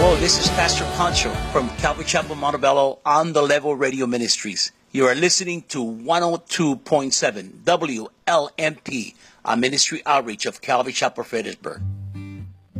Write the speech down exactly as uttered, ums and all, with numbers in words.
Hello, this is Pastor Pancho from Calvary Chapel Montebello on the Level Radio Ministries. You are listening to one oh two point seven W L M P, a ministry outreach of Calvary Chapel Fredericksburg.